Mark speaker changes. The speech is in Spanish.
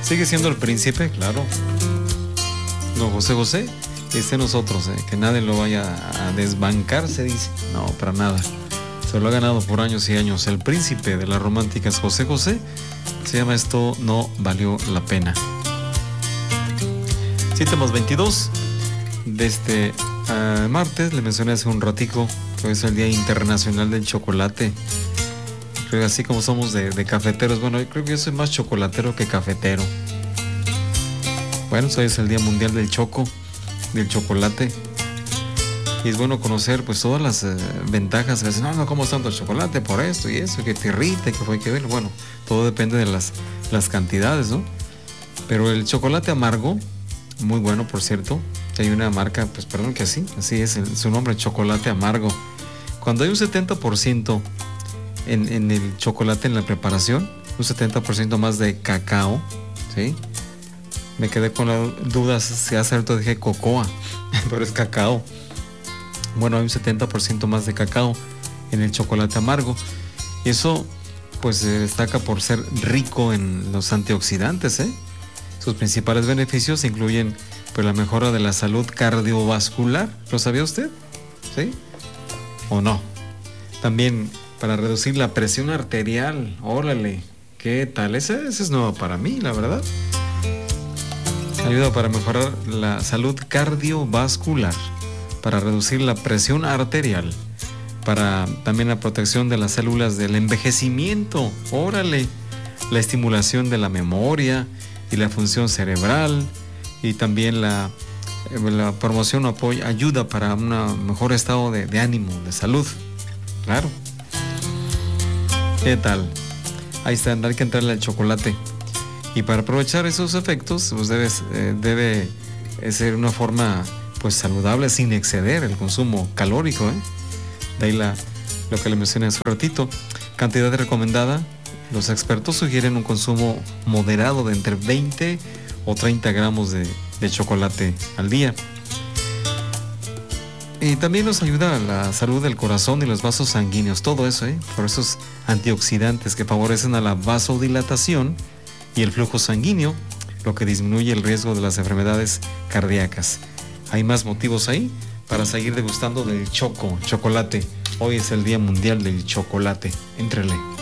Speaker 1: Sigue siendo el príncipe, claro. Don José José, nosotros, que nadie lo vaya a desbancar, se dice. No, para nada. Se lo ha ganado por años y años. El príncipe de las románticas, José José, se llama Esto no valió la pena. 7:22. Desde martes, le mencioné hace un ratico que hoy es el Día Internacional del Chocolate. Creo que así como somos de cafeteros, bueno, yo creo que yo soy más chocolatero que cafetero. Bueno, hoy es el Día Mundial del Chocolate. Y es bueno conocer pues todas las ventajas que dicen, no como tanto el chocolate por esto y eso, que te irrita, que fue que ver. Bueno, todo depende de las cantidades, ¿no? Pero el chocolate amargo, muy bueno, por cierto. Hay una marca, pues perdón que así es su nombre, chocolate amargo. Cuando hay un 70% en el chocolate en la preparación, un 70% más de cacao, ¿sí? Me quedé con la duda si hace rato dije cocoa, pero es cacao. Bueno, hay un 70% más de cacao en el chocolate amargo. Y eso pues se destaca por ser rico en los antioxidantes, ¿eh? Sus principales beneficios incluyen pues la mejora de la salud cardiovascular. ¿Lo sabía usted? ¿Sí? ¿O no? También para reducir la presión arterial. Órale, ¿qué tal? Ese es nuevo para mí, la verdad. Ayuda para mejorar la salud cardiovascular, para reducir la presión arterial, para también la protección de las células del envejecimiento. Órale, la estimulación de la memoria y la función cerebral, y también la promoción o apoyo, ayuda para un mejor estado de ánimo, de salud. Claro. ¿Qué tal? Ahí está, hay que entrarle al chocolate. Y para aprovechar esos efectos, pues debe ser una forma pues saludable sin exceder el consumo calórico, ¿eh? De ahí lo que le mencioné hace un ratito. Cantidad recomendada. Los expertos sugieren un consumo moderado de entre 20 o 30 gramos de chocolate al día. Y también nos ayuda a la salud del corazón y los vasos sanguíneos. Todo eso, por esos antioxidantes que favorecen a la vasodilatación y el flujo sanguíneo, lo que disminuye el riesgo de las enfermedades cardíacas. Hay más motivos ahí para seguir degustando del chocolate. Hoy es el Día Mundial del Chocolate. Éntrele.